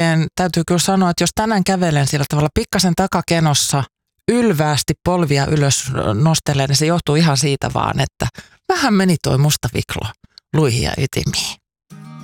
jälkeen täytyy kyllä sanoa, että jos tänään kävelen sillä tavalla pikkasen takakenossa ylväästi polvia ylös nostelee, niin se johtuu ihan siitä vaan, että vähän meni toi musta viklo luihin ja ytimiin.